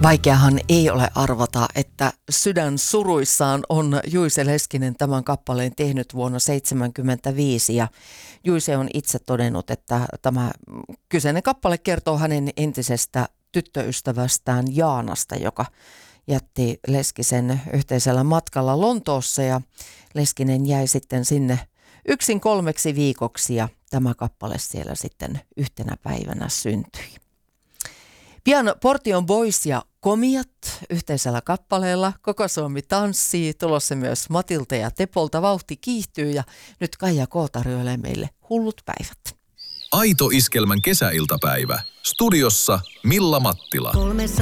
Vaikeahan ei ole arvata, että sydän suruissaan on Juice Leskinen tämän kappaleen tehnyt vuonna 1975 ja Juice on itse todennut, että tämä kyseinen kappale kertoo hänen entisestä tyttöystävästään Jaanasta, joka jätti Leskisen yhteisellä matkalla Lontoossa ja Leskinen jäi sitten sinne yksin 3 viikoksi ja tämä kappale siellä sitten yhtenä päivänä syntyi. Pian Portion Boys ja Komiat yhteisellä kappaleella. Koko Suomi tanssii, tulossa myös Matilta ja Tepolta. Vauhti kiihtyy ja nyt Kaija K. tarjoilee meille hullut päivät. Aito Iskelmän kesäiltapäivä. Studiossa Milla Mattila.